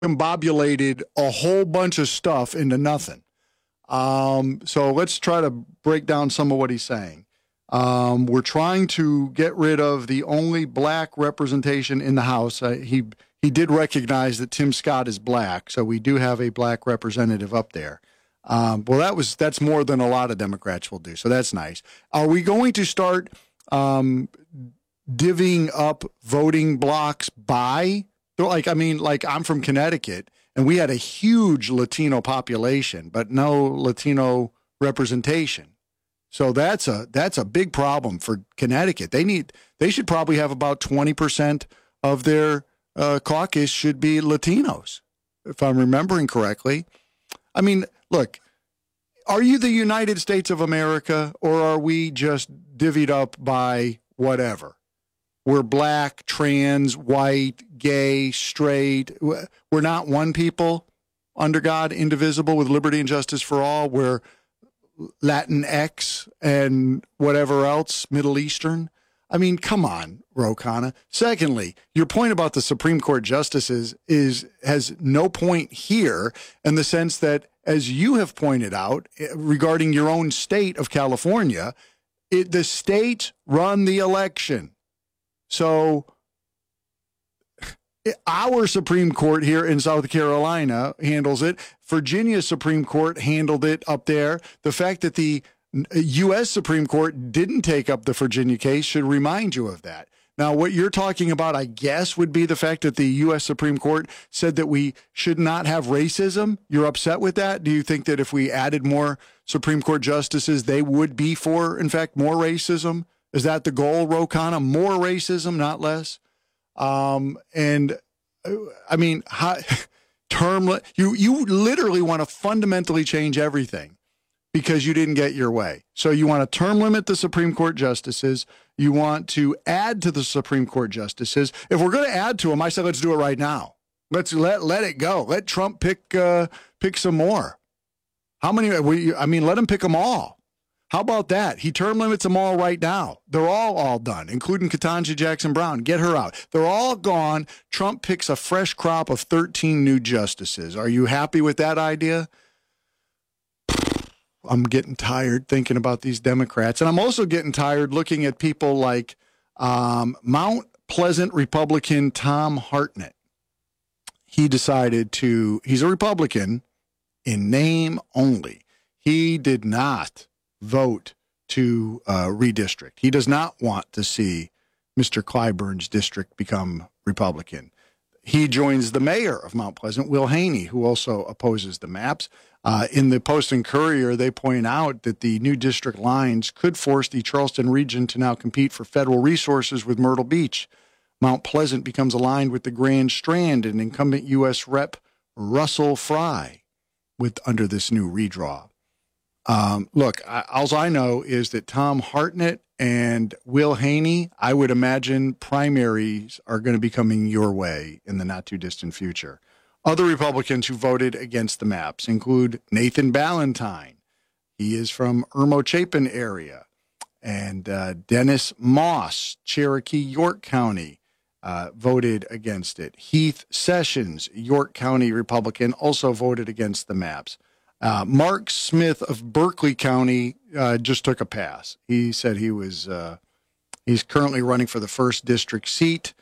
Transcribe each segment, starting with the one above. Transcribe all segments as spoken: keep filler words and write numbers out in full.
combobulated a whole bunch of stuff into nothing. Um, so let's try to break down some of what he's saying. Um, we're trying to get rid of the only black representation in the House. Uh, he he did recognize that Tim Scott is black, so we do have a black representative up there. Um, well, that was that's more than a lot of Democrats will do, so that's nice. Are we going to start um, divvying up voting blocks by? Like, I mean, like I'm from Connecticut, and we had a huge Latino population, but no Latino representation. So that's a that's a big problem for Connecticut. They need they should probably have about twenty percent of their uh, caucus should be Latinos, if I'm remembering correctly. I mean, look, are you the United States of America, or are we just divvied up by whatever? We're black, trans, white, gay, straight. We're not one people under God, indivisible, with liberty and justice for all. We're Latinx and whatever else, Middle Eastern. I mean, come on, Ro Khanna. Secondly, your point about the Supreme Court justices is has no point here in the sense that, as you have pointed out, regarding your own state of California, it, the states run the election. So our Supreme Court here in South Carolina handles it. Virginia's Supreme Court handled it up there. The fact that the U S Supreme Court didn't take up the Virginia case should remind you of that. Now, what you're talking about, I guess, would be the fact that the U S Supreme Court said that we should not have racism. You're upset with that? Do you think that if we added more Supreme Court justices, they would be for, in fact, more racism? Is that the goal, Ro Khanna? More racism, not less? Um, and I mean, how, term you you literally want to fundamentally change everything because you didn't get your way. So you want to term limit the Supreme Court justices. You want to add to the Supreme Court justices. If we're going to add to them, I said let's do it right now. Let's let let it go. Let Trump pick uh, pick some more. How many? We, I mean, let him pick them all. How about that? He term limits them all right now. They're all all done, including Ketanji Jackson Brown. Get her out. They're all gone. Trump picks a fresh crop of thirteen new justices. Are you happy with that idea? I'm getting tired thinking about these Democrats. And I'm also getting tired looking at people like um, Mount Pleasant Republican Thom Hartnett. He decided to, he's a Republican in name only. He did not vote to uh, redistrict. He does not want to see Mister Clyburn's district become Republican. He joins the mayor of Mount Pleasant, Will Haney, who also opposes the maps. Uh, in the Post and Courier, they point out that the new district lines could force the Charleston region to now compete for federal resources with Myrtle Beach. Mount Pleasant becomes aligned with the Grand Strand and incumbent U S Rep Russell Fry with under this new redraw. Um, look, I, all I know is that Thom Hartnett and Will Haney, I would imagine primaries are going to be coming your way in the not-too-distant future. Other Republicans who voted against the maps include Nathan Ballantyne. He is from Irmo Chapin area. And uh, Dennis Moss, Cherokee, York County, uh, voted against it. Heath Sessions, York County Republican, also voted against the maps. Uh, Mark Smith of Berkeley County uh, just took a pass. He said he was uh, he's currently running for the first district seat,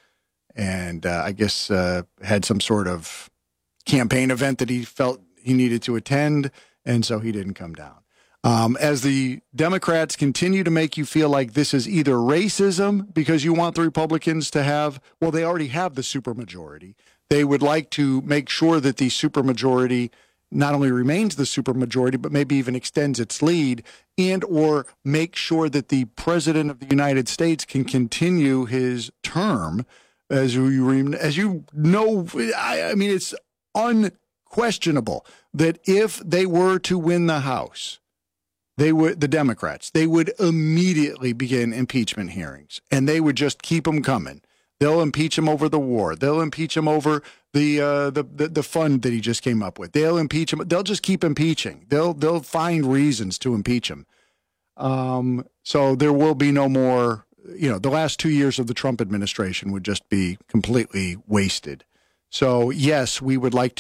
and uh, I guess uh, had some sort of campaign event that he felt he needed to attend, and so he didn't come down. Um, as the Democrats continue to make you feel like this is either racism because you want the Republicans to have, well, they already have the supermajority. They would like to make sure that the supermajority not only remains the supermajority, but maybe even extends its lead, and or make sure that the president of the United States can continue his term. As you as you know, I, I mean, it's unquestionable that if they were to win the House, they would the Democrats they would immediately begin impeachment hearings, and they would just keep them coming. They'll impeach him over the war. They'll impeach him over the, uh, the the the fund that he just came up with. They'll impeach him. They'll just keep impeaching. They'll they'll find reasons to impeach him. Um, so there will be no more. You know, the last two years of the Trump administration would just be completely wasted. So, yes, we would like to.